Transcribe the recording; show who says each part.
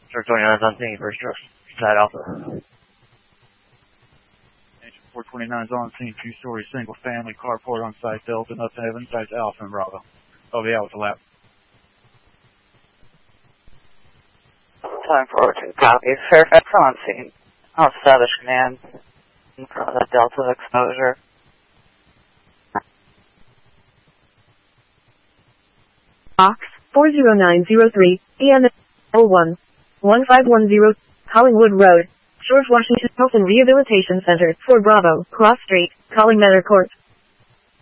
Speaker 1: Short 29 is on scene, first truck. Side Alpha.
Speaker 2: Agent 429 is on scene, two-story single-family carport on site Delta, nothing Evans, sites Alpha and Bravo. OVL with the lap.
Speaker 3: Time forward to copy. Fairfax on scene. I'll establish command. Delta exposure.
Speaker 4: Box 40903, EMS 01 1510, Collingwood Road, George Washington Health and Rehabilitation Center, 4 Bravo, Cross Street, calling Manor Court.